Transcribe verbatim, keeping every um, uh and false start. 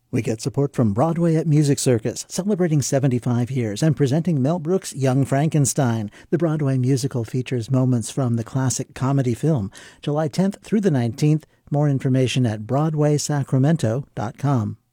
We get support from Broadway at Music Circus, celebrating seventy-five years and presenting Mel Brooks' Young Frankenstein. The Broadway musical features moments from the classic comedy film. July tenth through the nineteenth. More information at broadway sacramento dot com.